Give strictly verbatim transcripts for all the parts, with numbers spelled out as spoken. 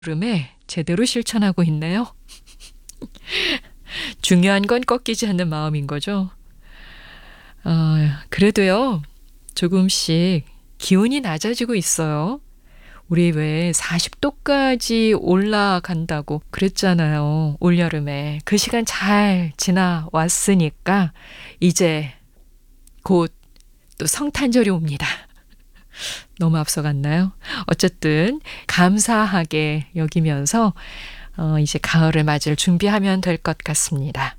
여름에 제대로 실천하고 있네요. 중요한 건 꺾이지 않는 마음인 거죠. 어, 그래도요, 조금씩 기온이 낮아지고 있어요. 우리 왜 사십 도까지 올라간다고 그랬잖아요. 올여름에. 그 시간 잘 지나왔으니까 이제 곧 또 성탄절이 옵니다. 너무 앞서갔나요? 어쨌든 감사하게 여기면서 어, 이제 가을을 맞을 준비하면 될 것 같습니다.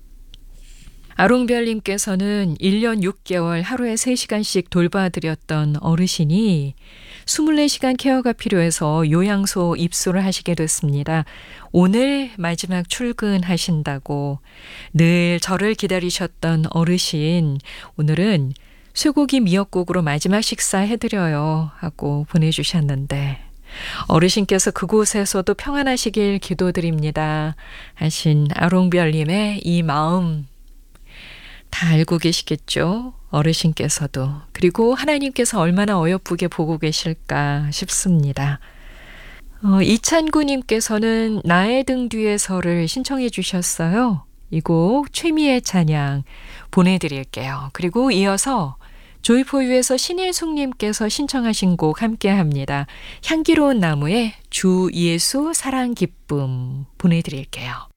아롱별님께서는 일 년 육 개월 하루에 세 시간씩 돌봐드렸던 어르신이 이십사 시간 케어가 필요해서 요양소 입소를 하시게 됐습니다. 오늘 마지막 출근하신다고 늘 저를 기다리셨던 어르신, 오늘은 쇠고기 미역국으로 마지막 식사 해드려요 하고 보내주셨는데, 어르신께서 그곳에서도 평안하시길 기도드립니다 하신 아롱별님의 이 마음 다 알고 계시겠죠? 어르신께서도. 그리고 하나님께서 얼마나 어여쁘게 보고 계실까 싶습니다. 어, 이찬구님께서는 나의 등 뒤에서를 신청해 주셨어요. 이 곡 최미의 찬양 보내드릴게요. 그리고 이어서 조이포유에서 신일숙님께서 신청하신 곡 함께합니다. 향기로운 나무의 주 예수 사랑 기쁨 보내드릴게요.